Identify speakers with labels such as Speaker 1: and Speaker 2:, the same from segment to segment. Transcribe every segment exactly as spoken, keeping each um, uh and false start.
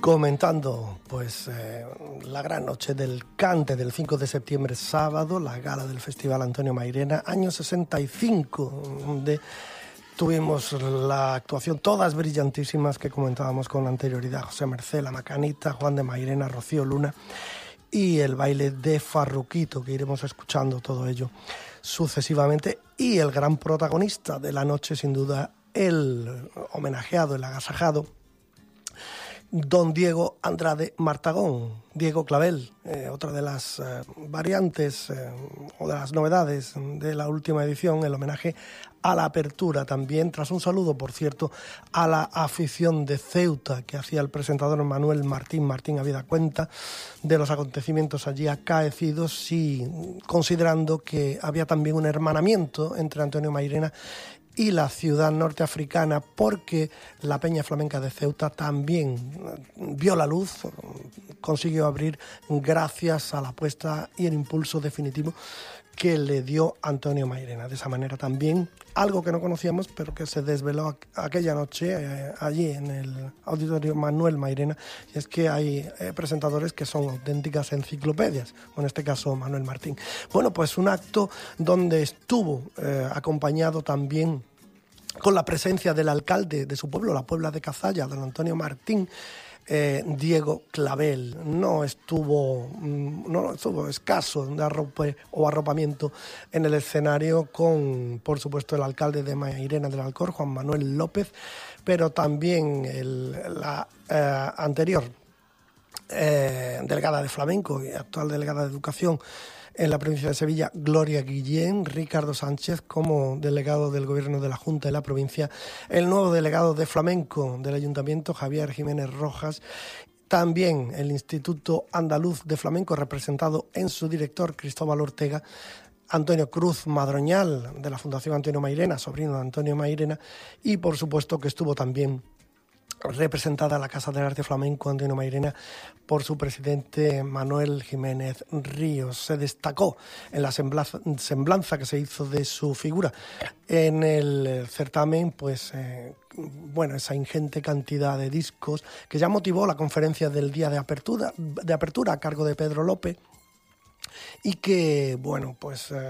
Speaker 1: comentando pues eh, la gran noche del cante del cinco de septiembre, sábado, la gala del Festival Antonio Mairena, año sesenta y cinco, donde tuvimos la actuación, todas brillantísimas, que comentábamos con anterioridad: José Mercé, La Macanita, Juan de Mairena, Rocío Luna, y el baile de Farruquito, que iremos escuchando todo ello sucesivamente. Y el gran protagonista de la noche, sin duda, el homenajeado, el agasajado, don Diego Andrade Martagón, Diego Clavel, eh, otra de las eh, variantes eh, o de las novedades de la última edición, el homenaje a la apertura también, tras un saludo, por cierto, a la afición de Ceuta que hacía el presentador Manuel Martín. Martín había dado cuenta de los acontecimientos allí acaecidos y considerando que había también un hermanamiento entre Antonio Mairena y la ciudad norteafricana, porque la Peña Flamenca de Ceuta también vio la luz, consiguió abrir gracias a la apuesta y el impulso definitivo que le dio Antonio Mairena. De esa manera también, algo que no conocíamos, pero que se desveló aquella noche eh, allí en el Auditorio Manuel Mairena, y es que hay eh, presentadores que son auténticas enciclopedias, o en este caso Manuel Martín. Bueno, pues un acto donde estuvo eh, acompañado también con la presencia del alcalde de su pueblo, la Puebla de Cazalla, don Antonio Martín, eh, Diego Clavel. No estuvo, no estuvo escaso de arrope o arropamiento en el escenario, con, por supuesto, el alcalde de Mairena del Alcor, Juan Manuel López, pero también el, la eh, anterior eh, delegada de Flamenco y actual delegada de Educación en la provincia de Sevilla, Gloria Guillén, Ricardo Sánchez como delegado del Gobierno de la Junta de la provincia, el nuevo delegado de Flamenco del Ayuntamiento, Javier Jiménez Rojas, también el Instituto Andaluz de Flamenco, representado en su director, Cristóbal Ortega, Antonio Cruz Madroñal, de la Fundación Antonio Mairena, sobrino de Antonio Mairena, y por supuesto que estuvo también representada la Casa del Arte Flamenco Antonio Mairena por su presidente Manuel Jiménez Ríos. Se destacó en la semblanza, semblanza que se hizo de su figura en el certamen, pues eh, bueno, esa ingente cantidad de discos que ya motivó la conferencia del día de apertura, de apertura a cargo de Pedro López, y que, bueno, pues eh,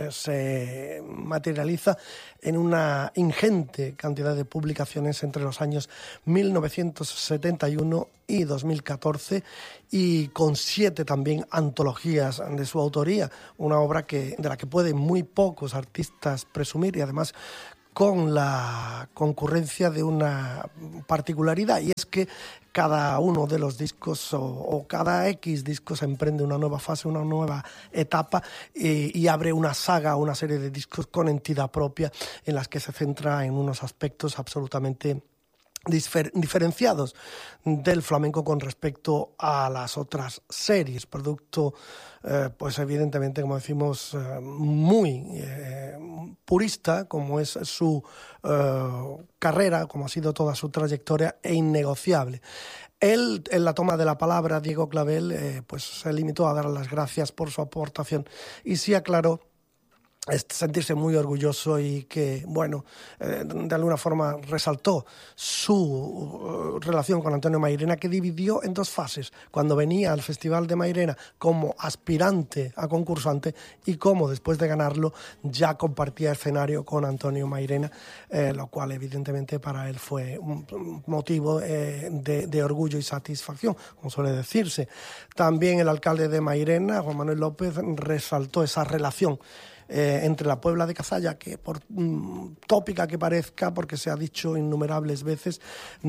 Speaker 1: se materializa en una ingente cantidad de publicaciones entre los años mil novecientos setenta y uno y dos mil catorce, y con siete también antologías de su autoría, una obra que, de la que pueden muy pocos artistas presumir, y además con la concurrencia de una particularidad, y es que cada uno de los discos o, o cada X discos emprende una nueva fase, una nueva etapa, eh, y abre una saga, una serie de discos con entidad propia, en las que se centra en unos aspectos absolutamente Difer- diferenciados del flamenco con respecto a las otras series, producto eh, pues evidentemente, como decimos, eh, muy eh, purista, como es su eh, carrera, como ha sido toda su trayectoria, e innegociable. Él, en la toma de la palabra, Diego Clavel, eh, pues se limitó a dar las gracias por su aportación, y sí aclaró sentirse muy orgulloso, y que, bueno, eh, de alguna forma resaltó su uh, relación con Antonio Mairena, que dividió en dos fases: cuando venía al Festival de Mairena como aspirante a concursante, y como después de ganarlo ya compartía escenario con Antonio Mairena, eh, lo cual evidentemente para él fue un motivo eh, de, de orgullo y satisfacción, como suele decirse. También el alcalde de Mairena, Juan Manuel López, resaltó esa relación Eh, entre la Puebla de Cazalla, que por mm, tópica que parezca, porque se ha dicho innumerables veces,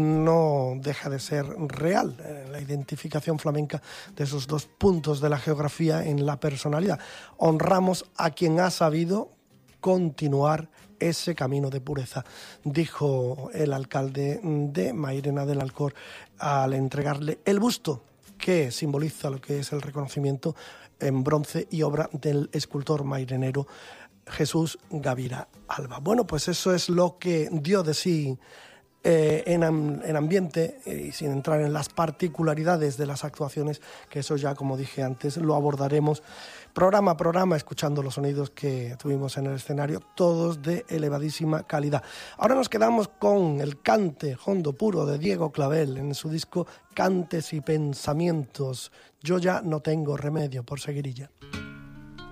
Speaker 1: no deja de ser real, eh, la identificación flamenca de esos dos puntos de la geografía en la personalidad. Honramos a quien ha sabido continuar ese camino de pureza, dijo el alcalde de Mairena del Alcor al entregarle el busto que simboliza lo que es el reconocimiento en bronce y obra del escultor mairenero Jesús Gavira Alba. Bueno, pues eso es lo que dio de sí eh, en, en ambiente eh, y sin entrar en las particularidades de las actuaciones, que eso ya, como dije antes, lo abordaremos programa a programa, escuchando los sonidos que tuvimos en el escenario, todos de elevadísima calidad. Ahora nos quedamos con el cante hondo puro de Diego Clavel en su disco Cantes y Pensamientos. Yo ya no tengo remedio, por seguirilla.